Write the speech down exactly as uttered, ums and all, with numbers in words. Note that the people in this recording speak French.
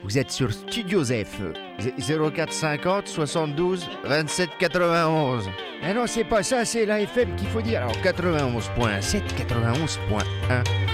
Vous êtes sur Studio Zef. zéro quatre cinquante soixante-douze vingt-sept quatre-vingt-onze. Ah non, c'est pas ça, c'est la F M qu'il faut dire. Alors quatre-vingt-onze point sept, quatre-vingt-onze point un.